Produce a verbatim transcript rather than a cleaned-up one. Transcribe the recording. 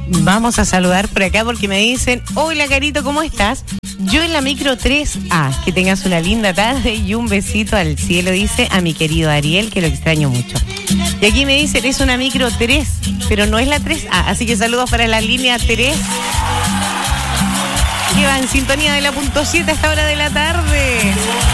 Vamos a saludar por acá porque me dicen, hola Carito, ¿cómo estás? Yo en la micro tres A, que tengas una linda tarde y un besito al cielo, dice a mi querido Ariel, que lo extraño mucho. Y aquí me dicen, es una micro tres, pero no es la tres A, así que saludos para la línea tres, que va en sintonía de la punto siete a esta hora de la tarde.